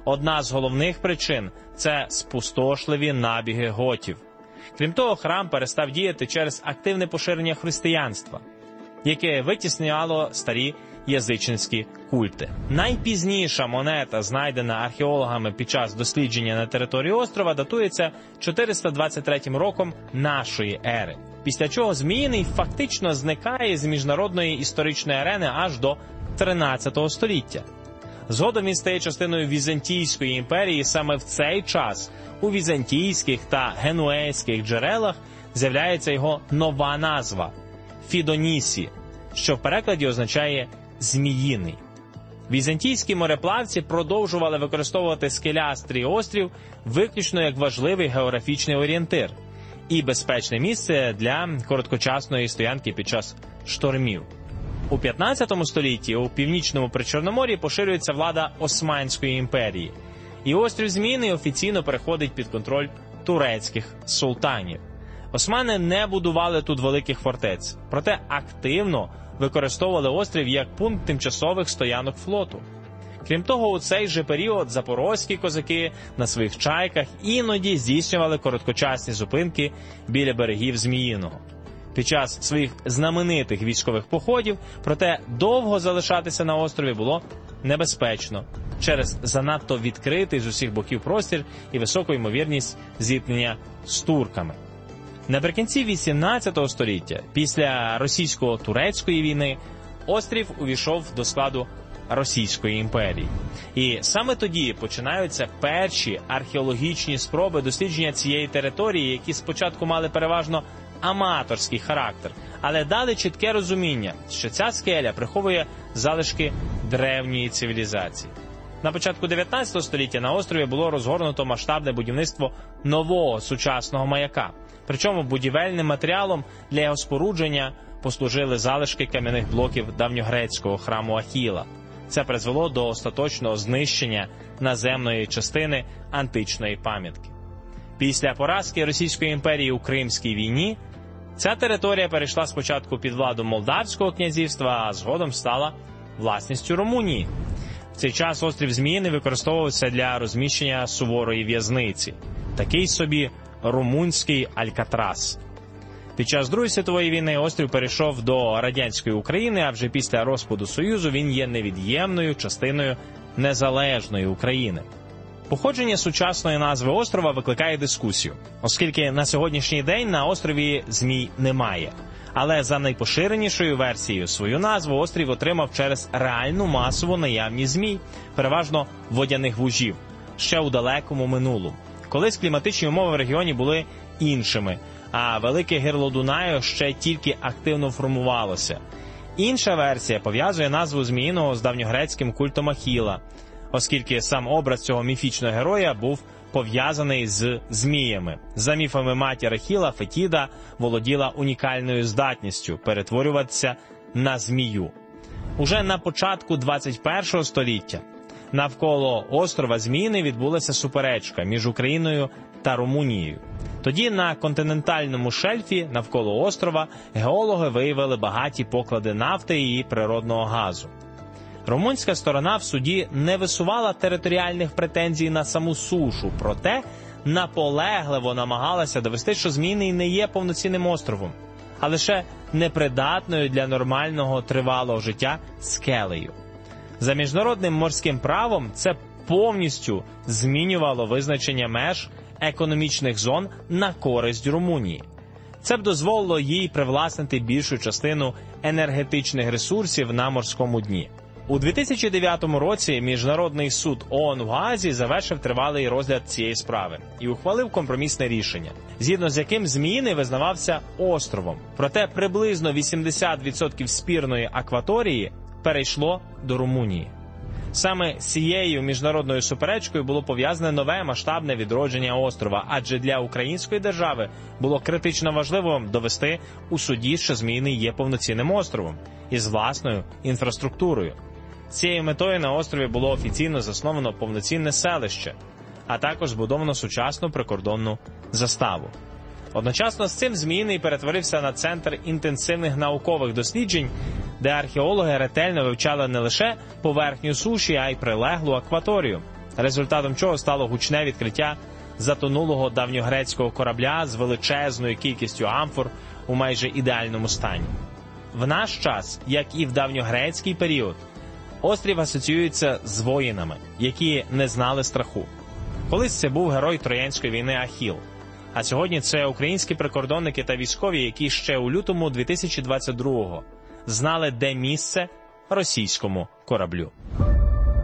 Одна з головних причин – це спустошливі набіги готів. Крім того, храм перестав діяти через активне поширення християнства, яке витісняло старі язичницькі культи. Найпізніша монета, знайдена археологами під час дослідження на території острова, датується 423 роком нашої ери, після чого Зміїний фактично зникає з міжнародної історичної арени аж до 13 століття. Згодом він стає частиною Візантійської імперії. Саме в цей час у візантійських та генуезьких джерелах з'являється його нова назва – Фідонісі, що в перекладі означає «зміїний». Візантійські мореплавці продовжували використовувати скелястрий острів виключно як важливий географічний орієнтир і безпечне місце для короткочасної стоянки під час штормів. У 15 столітті у північному Причорномор'ї поширюється влада Османської імперії, і острів Зміїний офіційно переходить під контроль турецьких султанів. Османи не будували тут великих фортець, проте активно використовували острів як пункт тимчасових стоянок флоту. Крім того, у цей же період запорозькі козаки на своїх чайках іноді здійснювали короткочасні зупинки біля берегів Зміїного. Під час своїх знаменитих військових походів, проте довго залишатися на острові було небезпечно через занадто відкритий з усіх боків простір і високу ймовірність зіткнення з турками. Наприкінці 18 століття, після російсько-турецької війни, острів увійшов до складу Російської імперії. І саме тоді починаються перші археологічні спроби дослідження цієї території, які спочатку мали переважно аматорський характер, але дали чітке розуміння, що ця скеля приховує залишки древньої цивілізації. На початку 19 століття на острові було розгорнуто масштабне будівництво нового сучасного маяка. Причому будівельним матеріалом для його спорудження послужили залишки кам'яних блоків давньогрецького храму Ахіла. Це призвело до остаточного знищення наземної частини античної пам'ятки. Після поразки Російської імперії у Кримській війні ця територія перейшла спочатку під владу Молдавського князівства, а згодом стала власністю Румунії. В цей час острів Зміїний використовувався для розміщення суворої в'язниці. Такий собі румунський Алькатрас. Під час Другої світової війни острів перейшов до радянської України, а вже після розпаду Союзу він є невід'ємною частиною незалежної України. Походження сучасної назви острова викликає дискусію, оскільки на сьогоднішній день на острові змій немає. Але за найпоширенішою версією свою назву острів отримав через реальну масову наявність змій, переважно водяних вужів, ще у далекому минулому. Колись кліматичні умови в регіоні були іншими, а велике гирло Дунаю ще тільки активно формувалося. Інша версія пов'язує назву Зміїного з давньогрецьким культом Ахіла, оскільки сам образ цього міфічного героя був пов'язаний з зміями. За міфами матір Ахіла, Фетіда володіла унікальною здатністю перетворюватися на змію. Уже на початку 21 століття навколо острова Зміїний відбулася суперечка між Україною та Румунією. Тоді на континентальному шельфі навколо острова геологи виявили багаті поклади нафти і природного газу. Румунська сторона в суді не висувала територіальних претензій на саму сушу, проте наполегливо намагалася довести, що Зміїний не є повноцінним островом, а лише непридатною для нормального тривалого життя скелею. За міжнародним морським правом це повністю змінювало визначення меж економічних зон на користь Румунії. Це б дозволило їй привласнити більшу частину енергетичних ресурсів на морському дні. У 2009 році Міжнародний суд ООН в Гаазі завершив тривалий розгляд цієї справи і ухвалив компромісне рішення, згідно з яким Зміїний визнавався островом. Проте приблизно 80% спірної акваторії перейшло до Румунії. Саме з цією міжнародною суперечкою було пов'язане нове масштабне відродження острова, адже для української держави було критично важливо довести у суді, що Зміїний є повноцінним островом із власною інфраструктурою. З цією метою на острові було офіційно засновано повноцінне селище, а також збудовано сучасну прикордонну заставу. Одночасно з цим Зміїний перетворився на центр інтенсивних наукових досліджень, де археологи ретельно вивчали не лише поверхню суші, а й прилеглу акваторію. результатом чого стало гучне відкриття затонулого давньогрецького корабля з величезною кількістю амфор у майже ідеальному стані. В наш час, як і в давньогрецький період, острів асоціюється з воїнами, які не знали страху. Колись це був герой Троянської війни Ахіл, а сьогодні це українські прикордонники та військові, які ще у лютому 2022-го знали, де місце російському кораблю.